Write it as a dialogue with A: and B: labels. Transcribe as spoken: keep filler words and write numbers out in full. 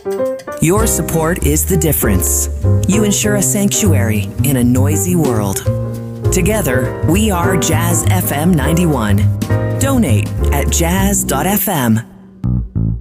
A: Your support is the difference. You ensure a sanctuary in a noisy world. Together, we are Jazz F M ninety-one. Donate at jazz dot f m.